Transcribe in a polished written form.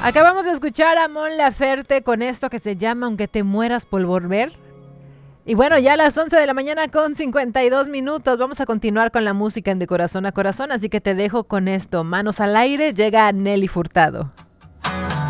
Acabamos de escuchar a Mon Laferte con esto que se llama Aunque te mueras por volver. Y bueno, ya a las 11 de la mañana con 52 minutos vamos a continuar con la música en De Corazón a Corazón, así que te dejo con esto. Manos al aire, llega Nelly Furtado.